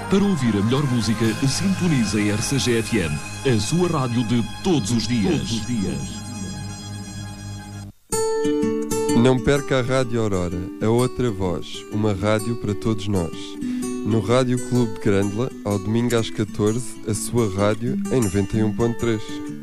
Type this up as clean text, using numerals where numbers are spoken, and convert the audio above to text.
Para ouvir a melhor música, sintonize a RCG FM, a sua rádio de todos os dias. Não perca a Rádio Aurora, a outra voz, uma rádio para todos nós. No Rádio Clube de Grândola, ao domingo às 14, a sua rádio em 91.3.